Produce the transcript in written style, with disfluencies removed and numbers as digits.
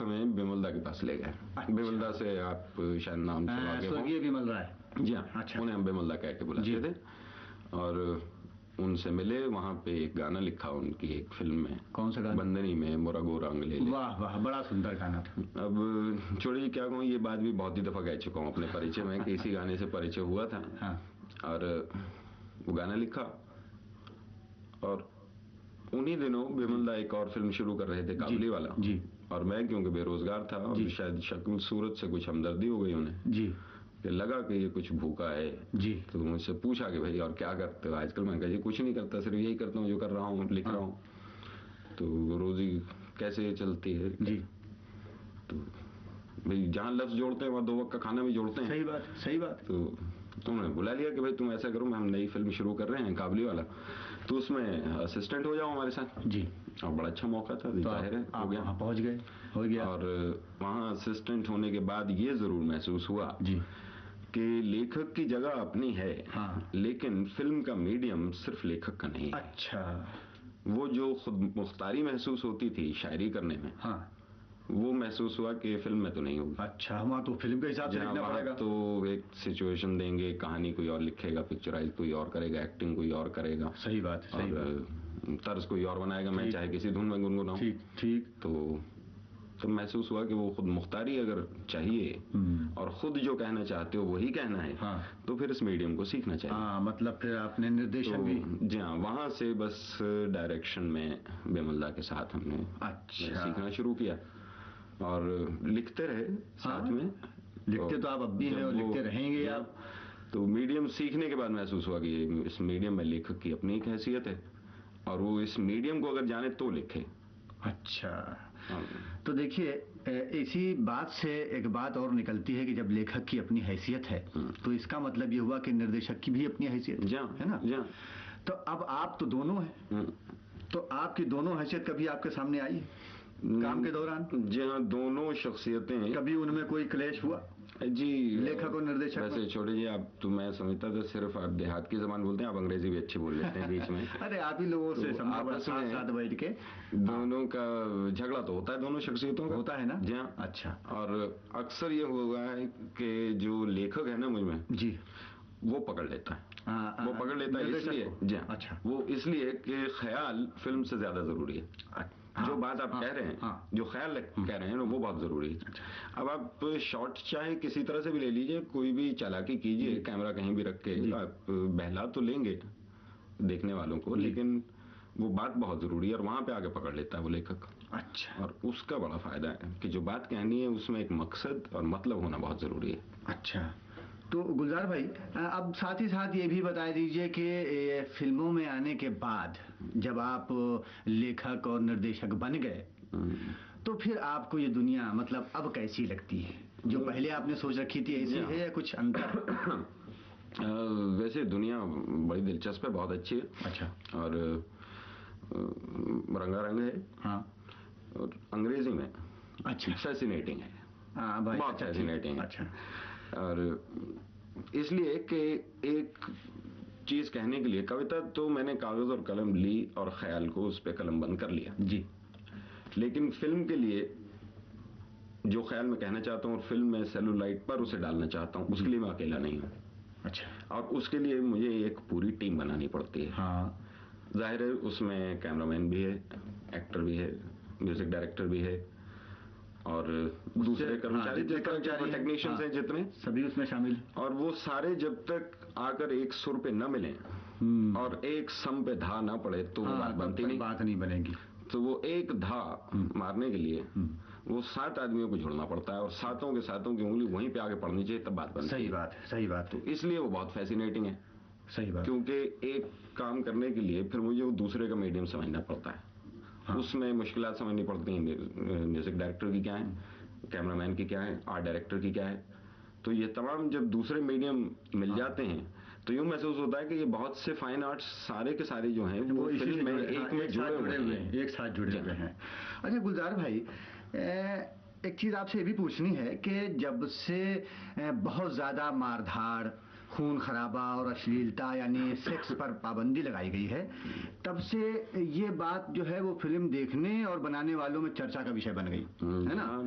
हमें बिमलदा के पास ले गए। अच्छा। बिमलदा से आप शायद नाम सुना के हो। स्वर्गीय बिमल राय। जी हाँ। अच्छा। उन्हें हम बिमलदा कह के बुलाते थे और उनसे मिले। वहाँ पे एक गाना लिखा उनकी एक फिल्म में। कौन सा गाना? बंदनी में मोरा गोरा रंग ले ले। वाह वाह, बड़ा सुंदर गाना था। अब छोड़िए, क्या कहूँ, ये बात भी बहुत ही दफा कह चुका हूँ अपने परिचय में कि इसी गाने से परिचय हुआ था। हाँ। और वो गाना लिखा और उन्हीं दिनों बिमलदा एक और फिल्म शुरू कर रहे थे, काबुली वाला जी। और मैं क्योंकि बेरोजगार था और शायद शक्ल सूरत से कुछ हमदर्दी हो गई उन्हें जी, कि लगा कि ये कुछ भूखा है जी। तो मुझसे पूछा कि भाई और क्या करते हो आजकल। मैं कहा जी कुछ नहीं करता, सिर्फ यही करता हूँ जो कर रहा हूँ, लिख रहा हूँ। तो रोजी कैसे चलती है जी? तो भाई जहाँ लफ्ज जोड़ते हैं वहाँ दो वक्त का खाना भी जोड़ते हैं। सही बात, सही बात। तो उन्होंने बुला लिया कि भाई तुम ऐसा करो, हम नई फिल्म शुरू कर रहे हैं काबुली वाला, तो उसमें असिस्टेंट हो जाओ हमारे साथ। जी। और बड़ा अच्छा मौका था, तो जाहिर है आप वहाँ पहुँच गए, हो गया। और वहाँ असिस्टेंट होने के बाद ये जरूर महसूस हुआ जी कि लेखक की जगह अपनी है। हाँ। लेकिन फिल्म का मीडियम सिर्फ लेखक का नहीं। अच्छा। वो जो खुद मुख्तारी महसूस होती थी शायरी करने में, हाँ, वो महसूस हुआ कि फिल्म में तो नहीं होगी। अच्छा, वहाँ तो फिल्म के हिसाब से लिखना पड़ेगा। तो एक सिचुएशन देंगे, कहानी कोई और लिखेगा, पिक्चराइज कोई और करेगा, एक्टिंग कोई और करेगा। सही बात, सही बात। तर्ज कोई और बनाएगा, मैं चाहे किसी धुन में गुनगुनाऊं। ठीक ठीक। तो महसूस हुआ कि वो खुद मुख्तारी अगर चाहिए और खुद जो कहना चाहते हो वही कहना है, हाँ, तो फिर इस मीडियम को सीखना चाहिए। हाँ, मतलब फिर आपने निर्देशन भी। जी हाँ, वहां से बस डायरेक्शन में बिमलदा के साथ हमने सीखना शुरू किया और लिखते रहे साथ में। लिखते तो आप अब भी हैं और लिखते रहेंगे आप। तो मीडियम सीखने के बाद महसूस हुआ कि इस मीडियम में लेखक की अपनी एक हैसियत है और वो इस मीडियम को अगर जाने तो लिखे। अच्छा। तो देखिए, इसी बात से एक बात और निकलती है कि जब लेखक की अपनी हैसियत है तो इसका मतलब ये हुआ कि निर्देशक की भी अपनी हैसियत है ना। तो अब आप तो दोनों हैं, तो आपकी दोनों हैसियत कभी आपके सामने आई काम के दौरान? जी हाँ, दोनों शख्सियतें। कभी उनमें कोई क्लेश हुआ जी? लेखक और निर्देशक। वैसे छोड़िए, आप तो मैं समझता था सिर्फ आप देहात की जबान बोलते हैं, आप अंग्रेजी भी अच्छी बोल लेते हैं बीच में। अरे आप ही लोगों से आपस में साथ बैठ के दोनों का झगड़ा तो होता है, दोनों शख्सियतों का होता है ना। जी हाँ। अच्छा। और अक्सर ये हुआ है कि जो लेखक है ना मुझ में, जी, वो पकड़ लेता है। वो पकड़ लेता है इसलिए, जी हाँ, अच्छा, वो इसलिए कि ख्याल फिल्म से ज्यादा जरूरी है। जो बात आप कह रहे हैं, जो ख्याल कह रहे हैं ना, वो बहुत जरूरी है। अब आप शॉट चाहे किसी तरह से भी ले लीजिए, कोई भी चालाकी कीजिए, कैमरा कहीं भी रख के आप बहला तो लेंगे देखने वालों को, लेकिन वो बात बहुत जरूरी है और वहां पे आगे पकड़ लेता है वो लेखक। अच्छा। और उसका बड़ा फायदा है कि जो बात कहनी है उसमें एक मकसद और मतलब होना बहुत जरूरी है। अच्छा। तो गुलजार भाई, अब साथ ही साथ ये भी बता दीजिए कि फिल्मों में आने के बाद जब आप लेखक और निर्देशक बन गए तो फिर आपको ये दुनिया मतलब अब कैसी लगती है? जो पहले आपने सोच रखी थी ऐसी है या कुछ अंतर? वैसे दुनिया बड़ी दिलचस्प है, बहुत अच्छी है। अच्छा। और रंगारंग है। हाँ। और अंग्रेजी में अच्छा फैसिनेटिंग है। हाँ भाई, बहुत फैसिनेटिंग है। अच्छा। और इसलिए कि एक चीज कहने के लिए, कविता तो मैंने कागज और कलम ली और ख्याल को उस पे कलम बंद कर लिया जी, लेकिन फिल्म के लिए जो ख्याल मैं कहना चाहता हूँ और फिल्म में सेलुलाइट पर उसे डालना चाहता हूँ, उसके लिए मैं अकेला नहीं हूँ। अच्छा। और उसके लिए मुझे एक पूरी टीम बनानी पड़ती है। हाँ। जाहिर है उसमें कैमरामैन भी है, एक्टर भी है, म्यूजिक डायरेक्टर भी है और दूसरे कर्मचारी, टेक्नीशियंस हैं जितने, सभी उसमें शामिल। और वो सारे जब तक आकर एक सुर पे न मिले और एक सम पे धा ना पड़े तो बात बनती नहीं, बात नहीं बनेगी। तो वो एक धा मारने के लिए वो 7 आदमियों को जुड़ना पड़ता है और सातों के सातों की उंगली वहीं पे आगे पड़नी चाहिए, तब बात बनती है। सही बात है, सही बात। तो इसलिए वो बहुत फैसिनेटिंग है। सही बात। क्योंकि एक काम करने के लिए फिर मुझे वो दूसरे का मीडियम समझना पड़ता है। हाँ। उसमें मुश्किलात समझनी पड़ती हैं, म्यूजिक डायरेक्टर की क्या है, कैमरामैन की क्या है, आर्ट डायरेक्टर की क्या है। तो ये तमाम जब दूसरे मीडियम मिल जाते हैं तो यूं महसूस होता है कि ये बहुत से फाइन आर्ट्स सारे के सारे जो हैं वो फिल्म में एक में जुड़े हुए हैं, एक साथ जुड़े हुए हैं। अच्छा गुलजार भाई, एक चीज आपसे ये भी पूछनी है कि जब से बहुत ज्यादा मारधाड़, खून खराबा और अश्लीलता यानी सेक्स पर पाबंदी लगाई गई है, तब से ये बात जो है वो फिल्म देखने और बनाने वालों में चर्चा का विषय बन गई है ना।